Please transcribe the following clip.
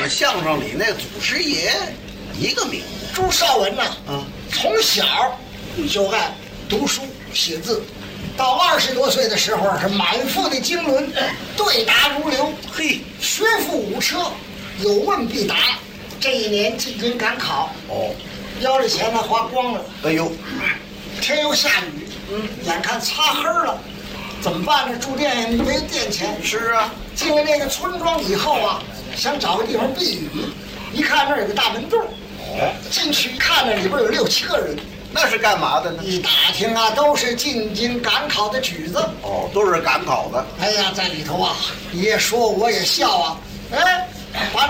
着相声里那祖师爷一个名字。 朱绍文呐，从小就爱读书写字，到20多岁的时候是满腹的经纶，对答如流。 嘿， 学富五车，有问必答。这一年进京赶考，腰里钱呢花光了。 哎呦， 天又下雨，眼看擦黑了，怎么办呢？住店也没店钱。 是啊， 进了那个村庄以后啊，想找个地方避雨，一看那儿有个大门洞，进去看着里边有6、7个人。 那是干嘛的呢？ 一打听啊，都是进京赶考的举子。 都是赶考的。 哎呀，在里头啊，你也说我也笑啊。哎，把